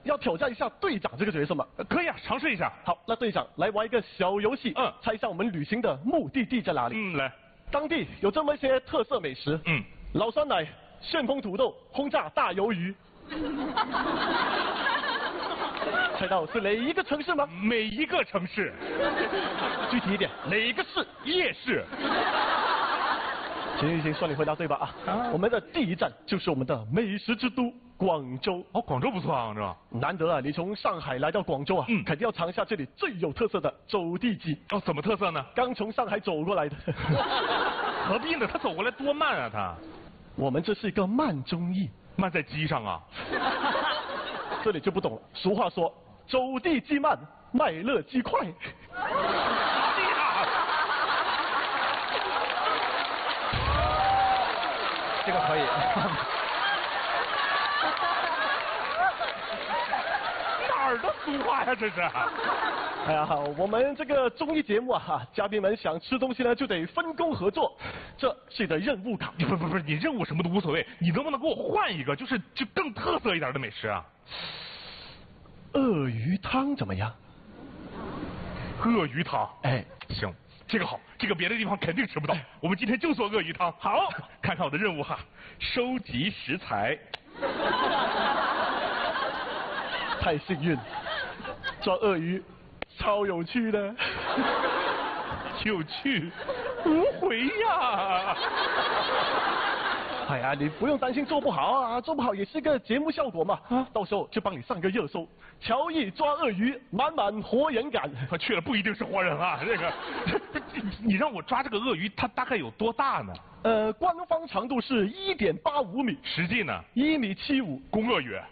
要挑战一下队长这个角色吗？ 可以啊，尝试一下。 好，那队长来玩一个小游戏，猜一下我们旅行的目的地在哪里？ 来。 当地有这么一些特色美食，老酸奶、旋风土豆、轰炸大鱿鱼。猜到是哪一个城市吗？ 每一个城市。 具体一点，哪个市？ 夜市。 行，算你回答对吧啊！我们的第一站就是我们的美食之都广州。 哦，广州不错啊，是吧？ 难得啊，你从上海来到广州啊，肯定要尝一下这里最有特色的走地鸡。 哦，怎么特色呢？ 刚从上海走过来的。 何必呢？他走过来多慢啊他。 我们这是一个慢综艺。 慢在鸡上啊。 这里就不懂了。俗话说，走地鸡慢，卖乐鸡快。 这个可以。 哪儿的俗话呀，这是？ 哎呀，我们这个综艺节目啊，嘉宾们想吃东西呢，就得分工合作，这是你的任务卡。 不是，你任务什么都无所谓，你能不能给我换一个，就更特色一点的美食啊？ 鳄鱼汤怎么样？ 鳄鱼汤？ 哎， 行。这个好，这个别的地方肯定吃不到。我们今天就做鳄鱼汤。 好， 看看我的任务哈，收集食材。 太幸运，抓鳄鱼超有趣的。 有趣，无回呀。 哎呀，你不用担心做不好啊，做不好也是个节目效果嘛。到时候就帮你上个热搜，乔毅抓鳄鱼，满满活人感。 去了不一定是活人啊，这个。你让我抓这个鳄鱼，它大概有多大呢？ 官方长度是1.85米， 实际呢 1.75米。 公鳄鱼。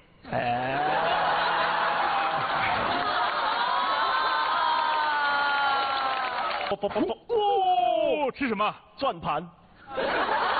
哦，吃什么？ 转盘。